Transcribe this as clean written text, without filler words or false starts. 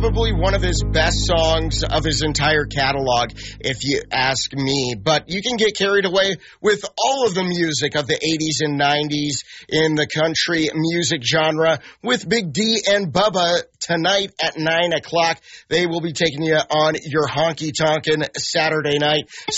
probably one of his best songs of his entire catalog, if you ask me. But you can get carried away with all of the music of the 80s and 90s in the country music genre with Big D and Bubba tonight at 9 o'clock. They will be taking you on your honky-tonkin' Saturday night.